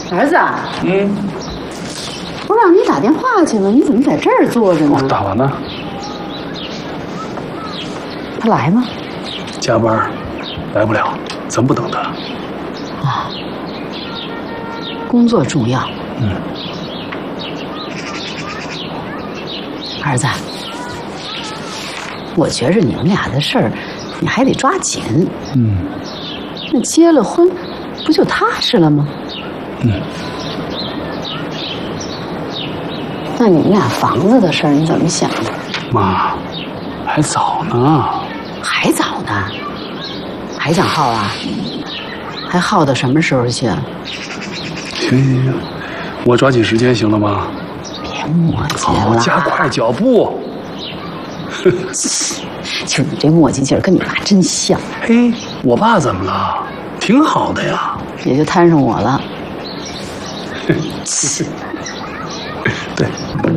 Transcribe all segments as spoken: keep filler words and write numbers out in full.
儿子， 嗯， 我让你打电话去了，你怎么在这儿坐着呢？ 我打完了。 他来吗？ 加班，来不了，咱不等他。 啊，工作重要。 嗯。 儿子，我觉着你们俩的事儿，你还得抓紧。 嗯。 那结了婚，不就踏实了吗？ 嗯。 那你们俩房子的事儿你怎么想的？ 妈，还早呢。 还早呢，还想耗啊？还耗到什么时候去啊？ 行行行，我抓紧时间行了吗？ 别磨叽了， 好，加快脚步。 就你这磨叽劲儿，跟你爸真像。 嘿，我爸怎么了？挺好的呀。 也就摊上我了。 对。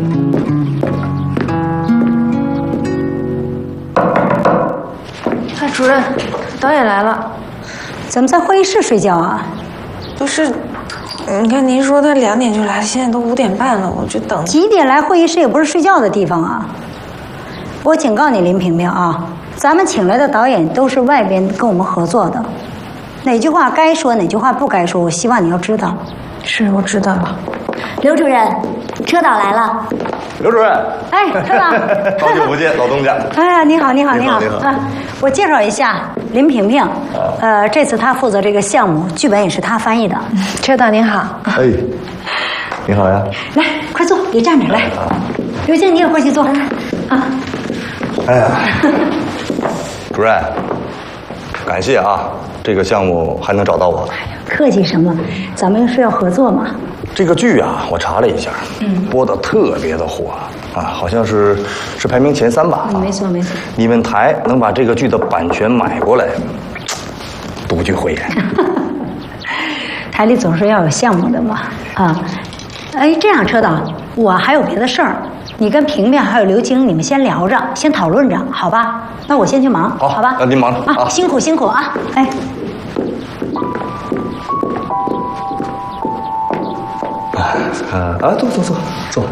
嗨，主任，导演来了。 怎么在会议室睡觉啊？ 不是，你看您说他两点就来，现在都五点半了，我就等。 几点来会议室也不是睡觉的地方啊！我警告你，林萍萍啊，咱们请来的导演都是外边跟我们合作的，哪句话该说，哪句话不该说，我希望你要知道。 是，我知道了。 刘主任，车导来了。 刘主任， 哎，车导， 好久不见，老东家。 哎呀，你好，你好， 你好，你好啊！我介绍一下林萍萍，呃，这次她负责这个项目，剧本也是她翻译的。 车导您好。 哎，你好呀。 来，快坐，别站着来。刘静，你也过去坐。啊。 哎呀，主任，感谢啊，这个项目还能找到我。 客气什么？咱们是要合作嘛。 这个剧啊，我查了一下，嗯，播的特别的火啊，好像是是排名前三吧。 嗯，没错没错。 你们台能把这个剧的版权买过来，独具慧眼。 台里总是要有项目的嘛，啊，哎，这样车导，我还有别的事儿，你跟萍萍还有刘晶，你们先聊着，先讨论着，好吧？那我先去忙， 好， 好吧？ 那您忙着啊，辛苦辛苦啊，哎。 啊啊，坐坐坐坐。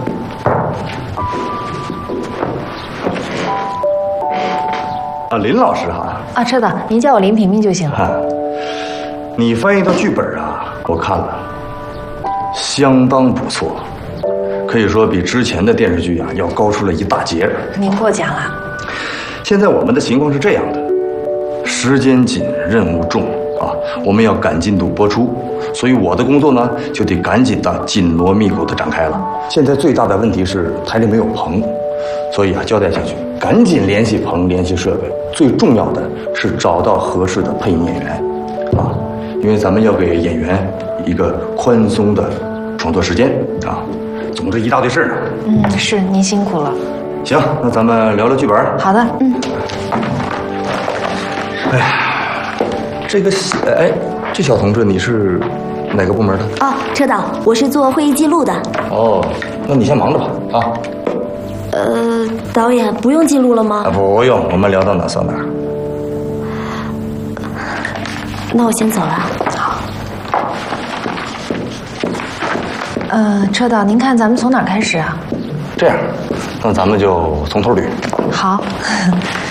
啊，林老师哈。 啊，车导，您叫我林萍萍就行了。 啊，你翻译的剧本啊，我看了，相当不错，可以说比之前的电视剧啊要高出了一大截。 您过奖了。 现在我们的情况是这样的，时间紧，任务重啊，我们要赶进度播出。所以我的工作呢，就得赶紧的紧锣密鼓的展开了。现在最大的问题是台里没有棚，所以啊，交代下去，赶紧联系棚，联系设备。最重要的是找到合适的配音演员，啊，因为咱们要给演员一个宽松的创作时间啊。总之一大堆事儿呢。 嗯，是，您辛苦了。 行，那咱们聊聊剧本。 好的，嗯。 哎呀，这个哎。这小同志，你是哪个部门的？ 哦，车导，我是做会议记录的。 哦，那你先忙着吧，啊。 呃，导演不用记录了吗？ 啊，不用，我们聊到哪算哪。 那我先走了。 好。呃，车导，您看咱们从哪儿开始啊？ 这样，那咱们就从头捋。 好。